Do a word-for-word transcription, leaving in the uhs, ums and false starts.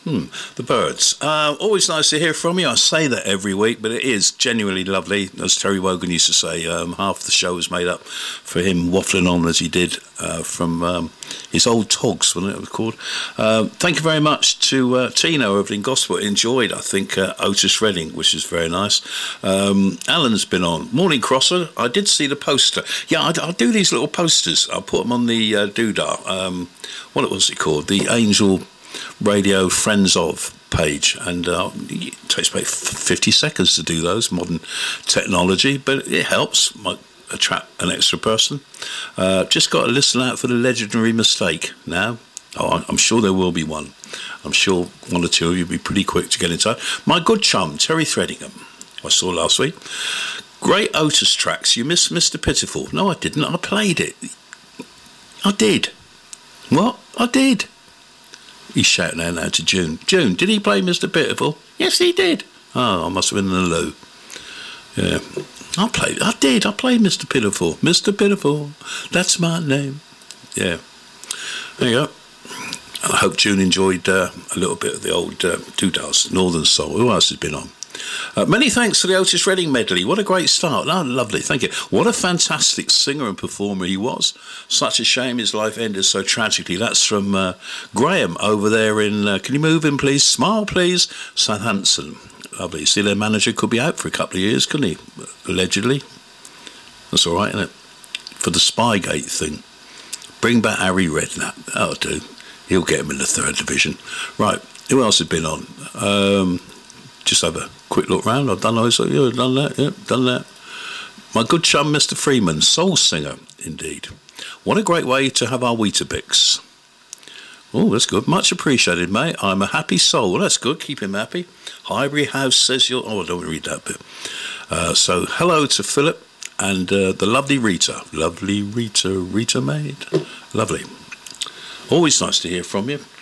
Hmm, the Byrds. Uh, always nice to hear from you. I say that every week, but it is genuinely lovely. As Terry Wogan used to say, um, half the show was made up for him waffling on as he did uh, from um, his old togs, wasn't it, it was called? Uh, thank you very much to uh, Tino over in Gosport. Enjoyed, I think, uh, Otis Redding, which is very nice. Um, Alan's been on. Morning, Crosser. I did see the poster. Yeah, I, I do these little posters. I'll put them on the uh, doodah. Um, what was it called? The Angel Radio Friends Of page, and uh, it takes about fifty seconds to do those. Modern technology, but it helps. Might attract an extra person. Uh, just got to listen out for the legendary mistake now. Oh, I'm sure there will be one. I'm sure one or two of you will be pretty quick to get in touch. My good chum, Terry Threadingham, I saw last week. Great Otis tracks. You missed Mister Pitiful. No, I didn't. I played it. I did. What? I did. He's shouting out now to June. June, did he play Mister Pitiful? Yes, he did. Oh, I must have been in the loo. Yeah. I played, I did. I played Mister Pitiful. Mister Pitiful, that's my name. Yeah. There you go. And I hope June enjoyed uh, a little bit of the old uh, Doodahs, Northern Soul. Who else has been on? Uh, many thanks for the Otis Redding medley. What a great start. Oh, lovely. Thank you. What a fantastic singer and performer he was. Such a shame his life ended so tragically. That's from uh, Graham over there in, uh, can you move in, please? Smile, please. Southampton. Lovely. See, their manager could be out for a couple of years, couldn't he? Allegedly. That's all right, isn't it? For the Spygate thing. Bring back Harry Redknapp. That'll do. He'll get him in the third division. Right. Who else has been on? Um... Just have a quick look round. I've done those. Yeah, done that. Yeah, done that. My good chum, Mister Freeman, soul singer, indeed. What a great way to have our Weetabix. Oh, that's good. Much appreciated, mate. I'm a happy soul. Well, that's good. Keep him happy. Highbury House says you're... Oh, I don't want to read that bit. Uh, so, hello to Philip and uh, the lovely Rita. Lovely Rita, Rita maid. Lovely. Always nice to hear from you.